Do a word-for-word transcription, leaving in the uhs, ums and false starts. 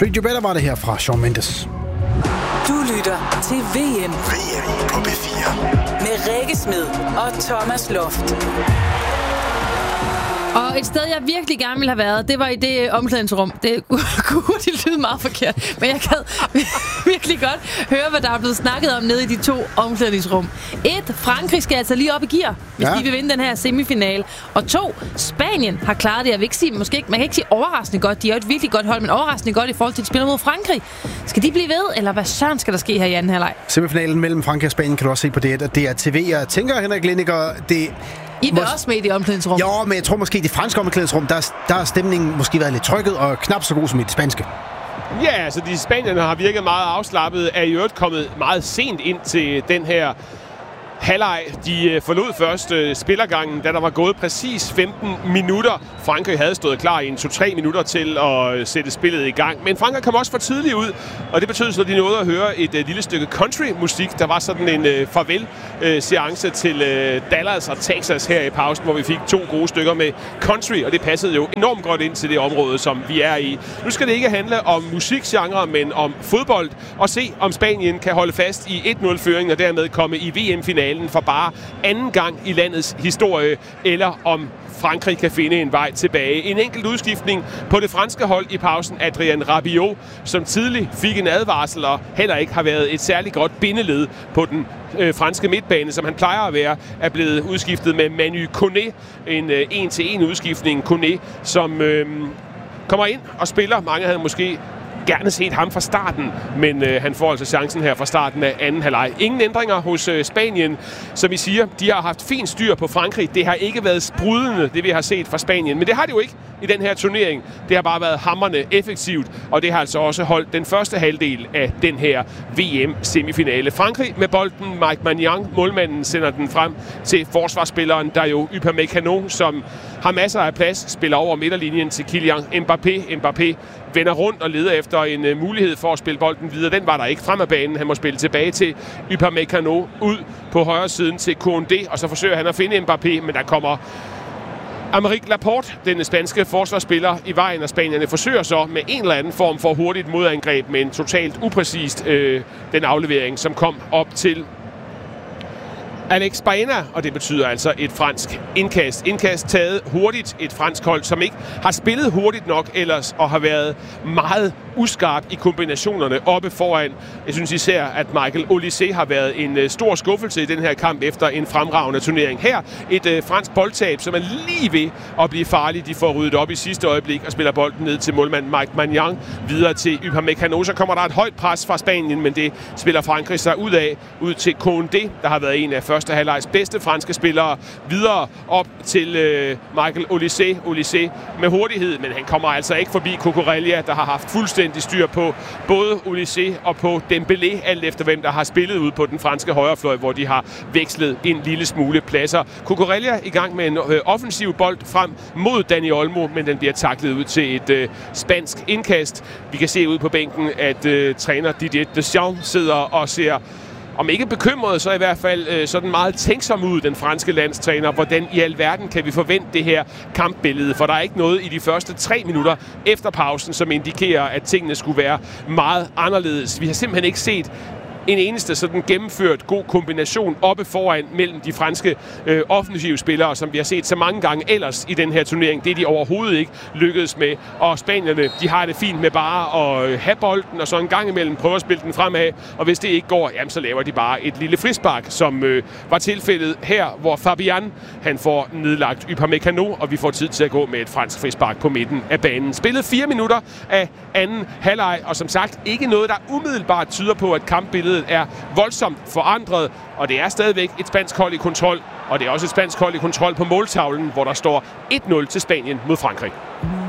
Treat You Better var det her fra Shawn Mendes. Du lytter til V M. V M på B fire. Med Rikke Smed og Thomas Loft. Og et sted, jeg virkelig gerne ville have været, det var i det omklædningsrum. Det kunne hurtigt lyde meget forkert, men jeg kan virkelig godt høre, hvad der er blevet snakket om nede i de to omklædningsrum. Et, Frankrig skal altså lige op i gear, hvis ja. de vil vinde den her semifinale. Og to, Spanien har klaret det. Jeg vil ikke sige, måske ikke, man kan ikke sige overraskende godt. De er et virkelig godt hold, men overraskende godt i forhold til, at de spiller mod Frankrig. Skal de blive ved, eller hvad søren skal der ske her i anden halvleg? Semifinalen mellem Frankrig og Spanien kan du også se på det, at det er T V. Jeg tænker, Henrik Lindiger, det... I vil også med i det omklædningsrum. Jo, men jeg tror måske, i det franske omklædningsrum, der, der har stemningen måske været lidt trykket og knap så god som i det spanske. Ja, altså de spanierne har virket meget afslappet, er i øvrigt kommet meget sent ind til den her halvleg. De forlod først øh, spillergangen, da der var gået præcis femten minutter. Frankrig havde stået klar i en to tre minutter til at øh, sætte spillet i gang. Men Frankrig kom også for tidligt ud, og det betød så, at de nåede at høre et øh, lille stykke country-musik. Der var sådan en øh, farvel-seance øh, til øh, Dallas og Texas her i pausen, hvor vi fik to gode stykker med country, og det passede jo enormt godt ind til det område, som vi er i. Nu skal det ikke handle om musikgenre, men om fodbold, og se, om Spanien kan holde fast i et nul-føringen og dermed komme i V M-finalen for bare anden gang i landets historie, eller om Frankrig kan finde en vej tilbage. En enkelt udskiftning på det franske hold i pausen. Adrien Rabiot, som tidligt fik en advarsel og heller ikke har været et særligt godt bindeled på den øh, franske midtbane, som han plejer at være, er blevet udskiftet med Manu Koné. En øh, en-til-en udskiftning. Koné, som øh, kommer ind og spiller. Mange havde måske gerne set ham fra starten, men øh, han får altså chancen her fra starten af anden halvleg. Ingen ændringer hos øh, Spanien. Som I siger, de har haft fint styr på Frankrig. Det har ikke været sprudlende, det vi har set fra Spanien, men det har det jo ikke i den her turnering. Det har bare været hamrende effektivt, og det har altså også holdt den første halvdel af den her V M-semifinale. Frankrig med bolden. Mike Maignan, målmanden, sender den frem til forsvarsspilleren, der jo Upamecano, som har masser af plads, spiller over midterlinjen til Kylian Mbappé. Mbappé vender rundt og leder efter en uh, mulighed for at spille bolden videre. Den var der ikke frem af banen. Han må spille tilbage til Upamecano, ud på højre siden til Koundé, og så forsøger han at finde Mbappé, men der kommer Aymeric Laporte, den spanske forsvarsspiller, i vejen, og spanierne forsøger så med en eller anden form for hurtigt modangreb, men totalt upræcist øh, den aflevering, som kom op til Alex Baena, og det betyder altså et fransk indkast. Indkast taget hurtigt. Et fransk hold, som ikke har spillet hurtigt nok ellers, og har været meget uskarp i kombinationerne oppe foran. Jeg synes især, at Michael Olise har været en uh, stor skuffelse i den her kamp efter en fremragende turnering. Her et uh, fransk boldtab, som er lige ved at blive farligt. De får ryddet op i sidste øjeblik og spiller bolden ned til målmand Mike Maignan. Videre til Upamecano. Så kommer der et højt pres fra Spanien, men det spiller Frankrig sig ud af. Ud til Koundé, der har været en af første halvlejs bedste franske spillere. Videre op til uh, Michael Olise. Olise med hurtighed, men han kommer altså ikke forbi Cucurella, der har haft fuldstændig styr på både Olise og på Dembélé, alt efter hvem der har spillet ud på den franske højrefløj, hvor de har vekslet en lille smule pladser. Cucurella i gang med en øh, offensiv bold frem mod Dani Olmo, men den bliver taklet ud til et øh, spansk indkast. Vi kan se ud på bænken, at øh, træner Didier Deschamps sidder og ser, om ikke bekymret, så i hvert fald øh, sådan meget tænksom ud, den franske landstræner. Hvordan i alverden kan vi forvente det her kampbillede? For der er ikke noget i de første tre minutter efter pausen, som indikerer, at tingene skulle være meget anderledes. Vi har simpelthen ikke set en eneste sådan gennemført god kombination oppe foran mellem de franske øh, offensive spillere, som vi har set så mange gange ellers i den her turnering. Det er de overhovedet ikke lykkedes med. Og spanierne, de har det fint med bare at have bolden, og så en gang imellem prøve at spille den fremad. Og hvis det ikke går, jamen, så laver de bare et lille frispark, som øh, var tilfældet her, hvor Fabian, han får nedlagt Upamecano, og vi får tid til at gå med et fransk frispark på midten af banen. Spillet fire minutter af anden halvleg, og som sagt ikke noget, der umiddelbart tyder på, at kampbilledet er voldsomt forandret, og det er stadigvæk et spansk hold i kontrol, og det er også et spansk hold i kontrol på måltavlen, hvor der står et nul til Spanien mod Frankrig.